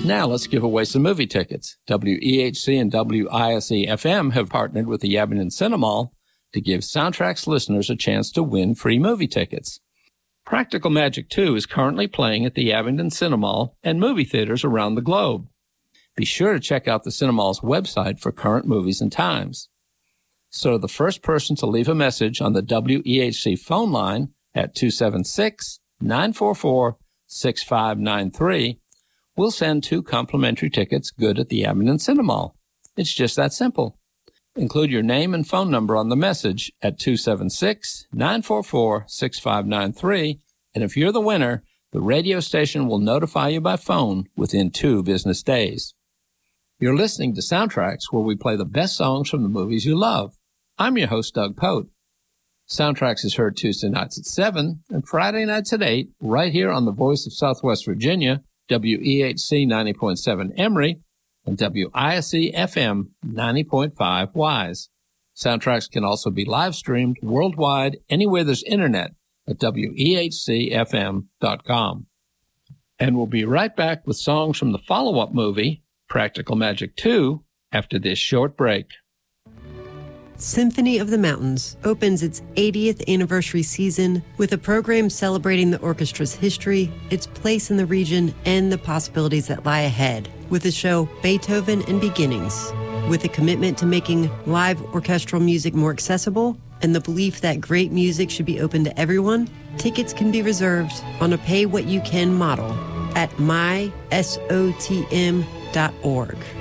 Now let's give away some movie tickets. WEHC and WISE-FM have partnered with the Abingdon Cinemall to give Soundtracks listeners a chance to win free movie tickets. Practical Magic 2 is currently playing at the Abingdon Cinemall and movie theaters around the globe. Be sure to check out the Cinemall's website for current movies and times. So the first person to leave a message on the WEHC phone line at 276-944-6593 will send 2 complimentary tickets good at the Abingdon Cinemall. It's just that simple. Include your name and phone number on the message at 276-944-6593, and if you're the winner, the radio station will notify you by phone within 2 business days. You're listening to Soundtracks, where we play the best songs from the movies you love. I'm your host, Doug Pote. Soundtracks is heard Tuesday nights at 7 and Friday nights at 8, right here on the Voice of Southwest Virginia, WEHC 90.7 Emory, and WISE-FM 90.5 WISE. Soundtracks can also be live streamed worldwide anywhere there's internet at WEHCFM.com. And we'll be right back with songs from the follow-up movie, Practical Magic 2, after this short break. Symphony of the Mountains opens its 80th anniversary season with a program celebrating the orchestra's history, its place in the region, and the possibilities that lie ahead, with the show Beethoven and Beginnings. With a commitment to making live orchestral music more accessible and the belief that great music should be open to everyone, tickets can be reserved on a pay-what-you-can model at mysotm.org.